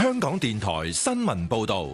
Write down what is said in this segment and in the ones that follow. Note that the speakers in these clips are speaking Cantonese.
香港電台新聞報道。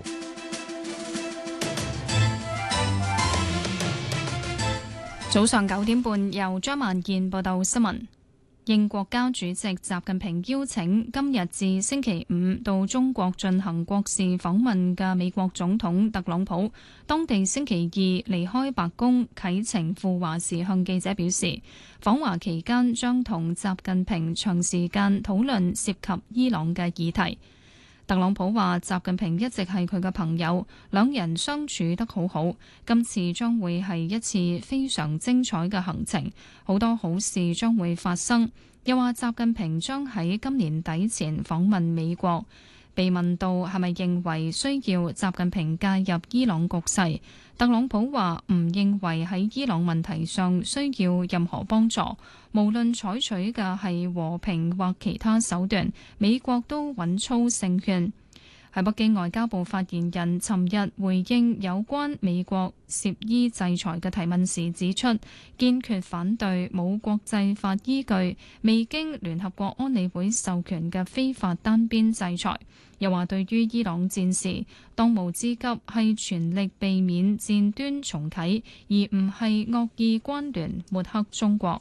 早上9點半，由張萬健報道新聞。應國家主席習近平邀請，今日至星期五到中國進行國事訪問嘅美國總統特朗普，當地星期二離開白宮啟程赴華時，向記者表示，訪華期間將同習近平長時間討論涉及伊朗嘅議題。特朗普話：習近平一直係佢嘅朋友，兩人相處得好好。今次將會係一次非常精彩嘅行程，好多好事將會發生。又話習近平將喺今年底前訪問美國。被問到係咪認為需要習近平介入伊朗局勢，特朗普話唔認為喺伊朗問題上需要任何幫助，無論採取嘅係和平或其他手段，美國都穩操勝券。喺北京，外交部發言人尋日回應有關美國涉伊制裁嘅提問時指出，堅決反對冇國際法依據、未經聯合國安理會授權嘅非法單邊制裁。又話對於伊朗戰事，當務之急係全力避免戰端重啟，而唔係惡意關聯抹黑中國。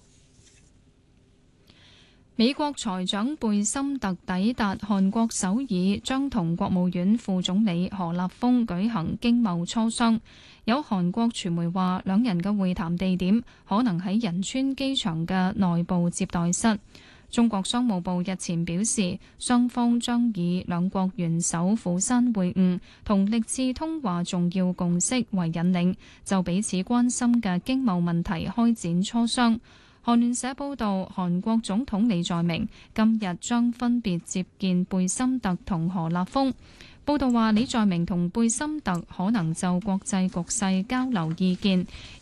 美國財長貝森特抵達韓國首爾，將同國務院副總理何立峰舉行經貿磋商。有韓國傳媒話，兩人嘅會談地點可能喺仁川機場嘅內部接待室。中國商務部日前表示，雙方將以兩國元首釜山會晤同歷次通話重要共識為引領，就彼此關心嘅經貿問題開展磋商。韓聯社報道，韓國總統李在明今日將分別接見貝森特同何立峰。報道話，李在明同貝森特可能就國際局勢交流意見，